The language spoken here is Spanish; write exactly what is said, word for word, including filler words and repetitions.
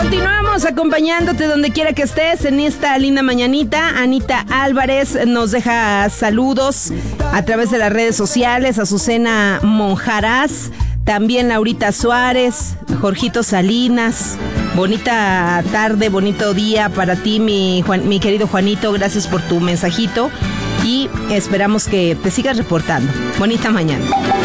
Continuamos acompañándote donde quiera que estés en esta linda mañanita. Anita Álvarez nos deja saludos a través de las redes sociales. Azucena Monjarás, también Laurita Suárez, Jorgito Salinas. Bonita tarde, bonito día para ti, mi, Juan, mi querido Juanito. Gracias por tu mensajito y esperamos que te sigas reportando. Bonita mañana.